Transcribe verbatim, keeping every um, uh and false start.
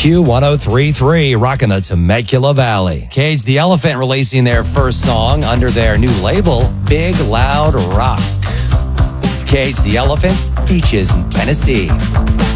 Q one oh three point three, rocking the Temecula Valley. Cage the Elephant releasing their first song under their new label, Big Loud Rock. This is Cage the Elephant's Beaches in Tennessee.